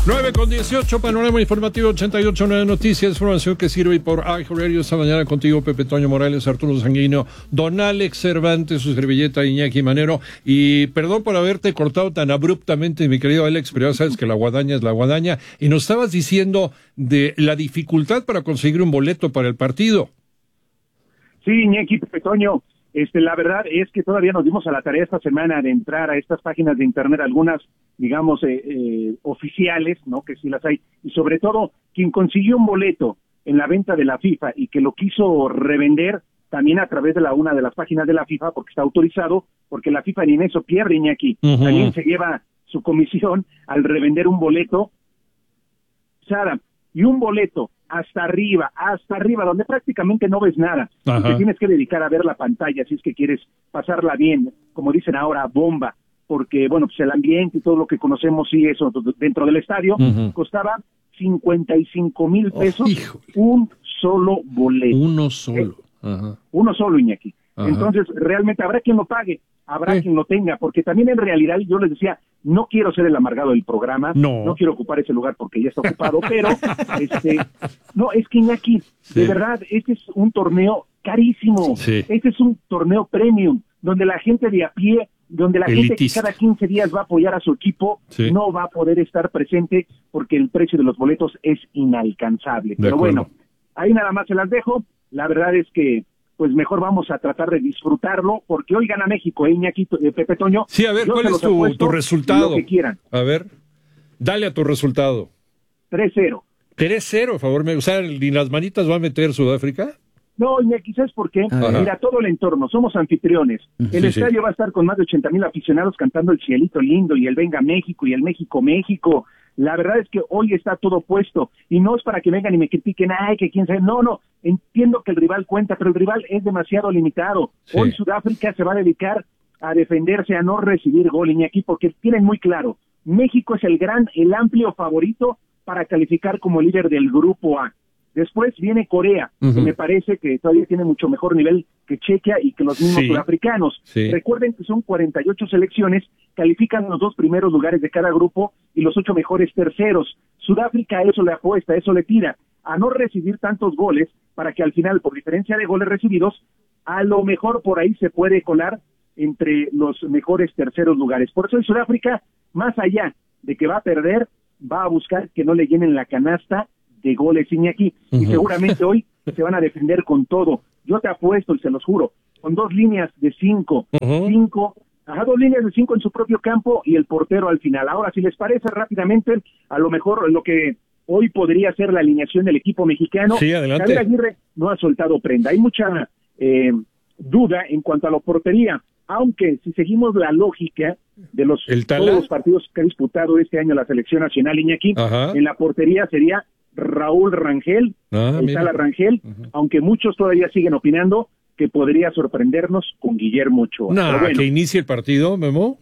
9:18, panorama informativo 88.9 Noticias, información que sirve por iHeartRadio. Esta mañana contigo Pepe Toño Morales, Arturo Sanguino, Don Alex Cervantes, su servilleta Iñaki Manero. Y perdón por haberte cortado tan abruptamente, mi querido Alex, pero ya sabes que la guadaña es la guadaña. Y nos estabas diciendo de la dificultad para conseguir un boleto para el partido. Sí, Iñaki, Pepe Toño, la verdad es que todavía nos dimos a la tarea esta semana de entrar a estas páginas de internet, algunas, digamos, oficiales, ¿no? Que sí las hay, y sobre todo, quien consiguió un boleto en la venta de la FIFA y que lo quiso revender también a través de una de las páginas de la FIFA, porque está autorizado, porque la FIFA ni en eso pierde, Iñaki, también se lleva su comisión al revender un boleto, Sara, y un boleto hasta arriba, donde prácticamente no ves nada. Y te tienes que dedicar a ver la pantalla si es que quieres pasarla bien, como dicen ahora, bomba, porque, bueno, pues el ambiente y todo lo que conocemos, sí, eso dentro del estadio, costaba 55,000 pesos un solo boleto. Uno solo. Uno solo, Iñaki. Entonces, realmente habrá quien lo pague, habrá quien lo tenga, porque también en realidad yo les decía, no quiero ser el amargado del programa, no quiero ocupar ese lugar porque ya está ocupado, pero no, es que Iñaki, de verdad, este es un torneo carísimo, este es un torneo premium, donde la gente de a pie, donde la gente que cada 15 días va a apoyar a su equipo, no va a poder estar presente porque el precio de los boletos es inalcanzable. Pero bueno, ahí nada más se las dejo, la verdad es que pues mejor vamos a tratar de disfrutarlo, porque hoy gana México, Iñaki, Pepe Toño. Sí, a ver, ¿cuál es tu resultado? Lo que quieran. A ver, dale a tu resultado. 3-0. 3-0, a favor. O sea, ¿ni las manitas va a meter Sudáfrica? No, Iñaki, ¿sabes por qué? Mira, todo el entorno, somos anfitriones. El estadio va a estar con más de 80,000 aficionados cantando el Cielito Lindo y el Venga México y el México, México. La verdad es que hoy está todo puesto, y no es para que vengan y me critiquen, ay, que quién sabe, no, entiendo que el rival cuenta, pero el rival es demasiado limitado. Hoy Sudáfrica se va a dedicar a defenderse, a no recibir gol, Iñaki, porque tienen muy claro, México es el amplio favorito para calificar como líder del grupo A. Después viene Corea, que me parece que todavía tiene mucho mejor nivel que Chequia y que los mismos sudafricanos. Recuerden que son 48 selecciones, califican los 2 primeros lugares de cada grupo y los 8 mejores terceros. Sudáfrica a eso le apuesta, a eso le tira, a no recibir tantos goles, para que al final, por diferencia de goles recibidos, a lo mejor por ahí se puede colar entre los mejores terceros lugares. Por eso en Sudáfrica, más allá de que va a perder, va a buscar que no le llenen la canasta de goles, Iñaki, y seguramente hoy se van a defender con todo. Yo te apuesto, y se los juro, con 2 líneas de 5, 2 líneas de 5 en su propio campo y el portero al final. Ahora, si les parece rápidamente, a lo mejor lo que hoy podría ser la alineación del equipo mexicano, Javier Aguirre no ha soltado prenda. Hay mucha duda en cuanto a la portería, aunque si seguimos la lógica de todos los partidos que ha disputado este año la selección nacional, Iñaki, en la portería sería Raúl Rangel, Tala Rangel, aunque muchos todavía siguen opinando que podría sorprendernos con Guillermo Ochoa. Que inicie el partido, Memo.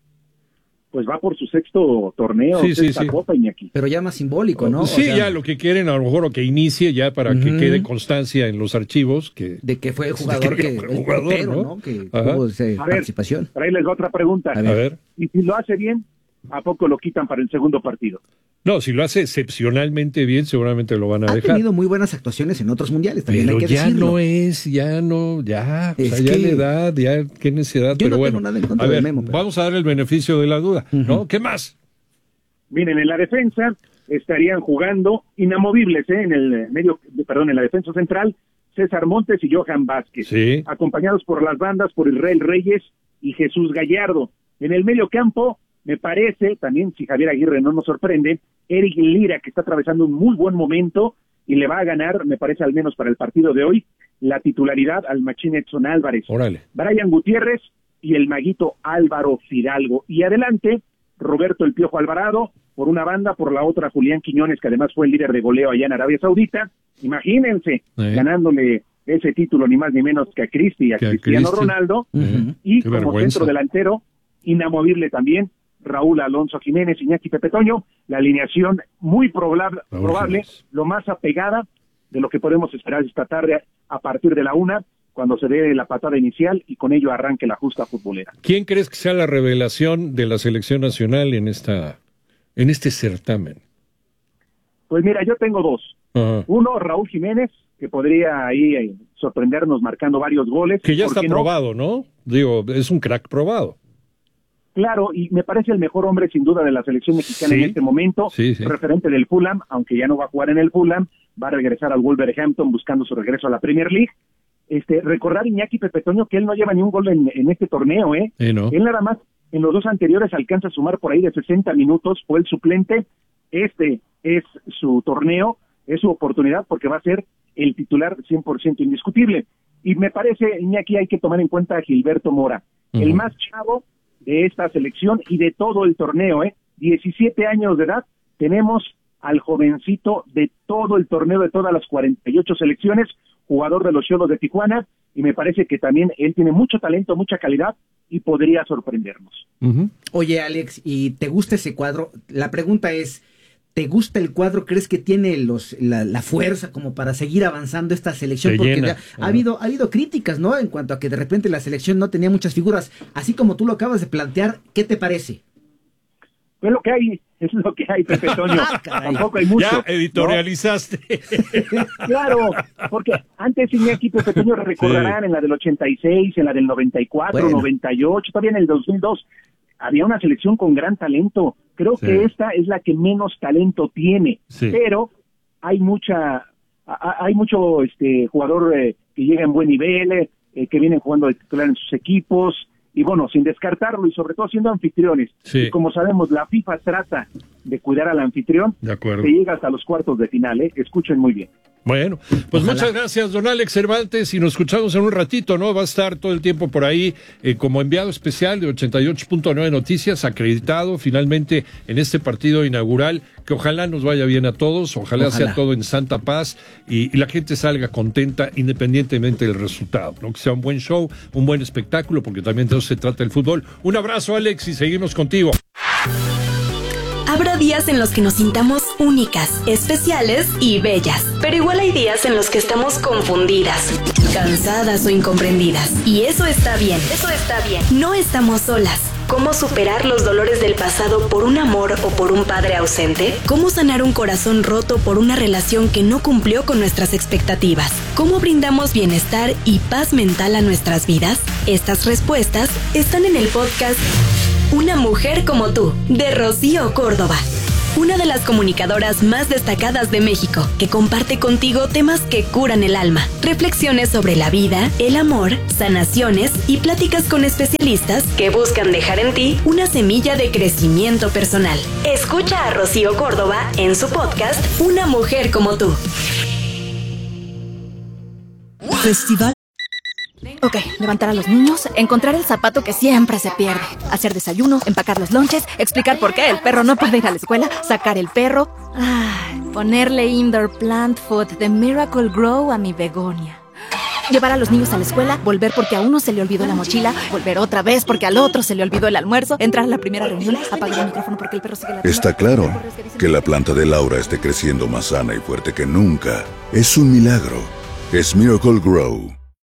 Pues va por su 6º torneo, Copa, Iñaki. Pero ya más simbólico, ¿no? Sí, ya lo que quieren, a lo mejor, o que inicie ya para que quede constancia en los archivos. De que fue el jugador el portero, ¿no? Que tuvo participación. Ahí les doy otra pregunta. A ver. Y si lo hace bien, ¿a poco lo quitan para el segundo partido? No, si lo hace excepcionalmente bien, seguramente lo van a dejar. Ha tenido muy buenas actuaciones en otros mundiales, también pero hay que decirlo. O sea, ya la edad, qué necesidad, yo pero no bueno. Tengo nada en contra de Memo, vamos a dar el beneficio de la duda, ¿no? ¿Qué más? Miren, en la defensa estarían jugando inamovibles, en la defensa central, César Montes y Johan Vázquez, acompañados por las bandas por Israel Reyes y Jesús Gallardo. En el medio campo, me parece, también si Javier Aguirre no nos sorprende, Eric Lira, que está atravesando un muy buen momento y le va a ganar, me parece al menos para el partido de hoy, la titularidad al Machín Edson Álvarez. Brian Gutiérrez y el maguito Álvaro Fidalgo. Y adelante, Roberto El Piojo Alvarado, por una banda, por la otra Julián Quiñones, que además fue el líder de goleo allá en Arabia Saudita. Imagínense, ganándole ese título ni más ni menos que a Cristiano Ronaldo. Y como centro delantero, inamovible también, Raúl Alonso Jiménez, Iñaki, Pepe Toño, la alineación muy probable, lo más apegada de lo que podemos esperar esta tarde a partir de la 1, cuando se dé la patada inicial y con ello arranque la justa futbolera. ¿Quién crees que sea la revelación de la selección nacional en este certamen? Pues mira, yo tengo dos. Uno, Raúl Jiménez, que podría ahí sorprendernos marcando varios goles. Que ya está probado, ¿no? Digo, es un crack probado. Claro, y me parece el mejor hombre sin duda de la selección mexicana en este momento, referente del Fulham, aunque ya no va a jugar en el Fulham, va a regresar al Wolverhampton buscando su regreso a la Premier League. Recordar, Iñaki, Pepe Toño, que él no lleva ni un gol en este torneo, no. Él nada más en los dos anteriores alcanza a sumar por ahí de 60 minutos, fue el suplente. Este es su torneo, es su oportunidad porque va a ser el titular 100% indiscutible. Y me parece, Iñaki, hay que tomar en cuenta a Gilberto Mora, el más chavo de esta selección y de todo el torneo, 17 años de edad, tenemos al jovencito de todo el torneo, de todas las 48 selecciones, jugador de los Xolos de Tijuana, y me parece que también él tiene mucho talento, mucha calidad, y podría sorprendernos. Oye, Alex, ¿y te gusta ese cuadro? La pregunta es, ¿te gusta el cuadro? ¿Crees que tiene la fuerza como para seguir avanzando esta selección? Porque ha habido críticas, ¿no? En cuanto a que de repente la selección no tenía muchas figuras. Así como tú lo acabas de plantear, ¿qué te parece? Pues lo que hay, es lo que hay, Pepe Toño. Tampoco hay mucho. Ya editorializaste. ¿No? Claro, porque antes Iñaki, Pepe Toño, recordarán en la del 86, en la del 94, 98, todavía en el 2002, había una selección con gran talento. Creo que esta es la que menos talento tiene, pero hay mucho jugador que llega en buen nivel, que vienen jugando de titular en sus equipos, y bueno, sin descartarlo y sobre todo siendo anfitriones. Y como sabemos, la FIFA trata de cuidar al anfitrión, se llega hasta los cuartos de final, Escuchen muy bien. Bueno, pues muchas gracias, don Alex Cervantes, y nos escuchamos en un ratito, ¿no? Va a estar todo el tiempo por ahí como enviado especial de 88.9 Noticias, acreditado finalmente en este partido inaugural, que ojalá nos vaya bien a todos, ojalá sea todo en santa paz y la gente salga contenta independientemente del resultado, ¿no? Que sea un buen show, un buen espectáculo, porque también de eso se trata el fútbol. Un abrazo, Alex, y seguimos contigo. Habrá días en los que nos sintamos únicas, especiales y bellas. Pero igual hay días en los que estamos confundidas, cansadas o incomprendidas. Y eso está bien. No estamos solas. ¿Cómo superar los dolores del pasado por un amor o por un padre ausente? ¿Cómo sanar un corazón roto por una relación que no cumplió con nuestras expectativas? ¿Cómo brindamos bienestar y paz mental a nuestras vidas? Estas respuestas están en el podcast Una mujer como tú, de Rocío Córdoba. Una de las comunicadoras más destacadas de México, que comparte contigo temas que curan el alma, reflexiones sobre la vida, el amor, sanaciones y pláticas con especialistas que buscan dejar en ti una semilla de crecimiento personal. Escucha a Rocío Córdoba en su podcast Una mujer como tú. Festival. Ok, levantar a los niños, encontrar el zapato que siempre se pierde, hacer desayuno, empacar los lonches, explicar por qué el perro no puede ir a la escuela, sacar el perro, ponerle indoor plant food de Miracle Grow a mi begonia. Llevar a los niños a la escuela, volver porque a uno se le olvidó la mochila, volver otra vez porque al otro se le olvidó el almuerzo, entrar a la primera reunión, apagar el micrófono porque el perro sigue ladrando. Está claro que la planta de Laura esté creciendo más sana y fuerte que nunca. Es un milagro. Es Miracle Grow.